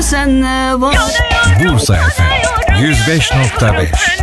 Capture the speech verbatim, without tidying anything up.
senle var. Bursa F M yüz beş nokta beş.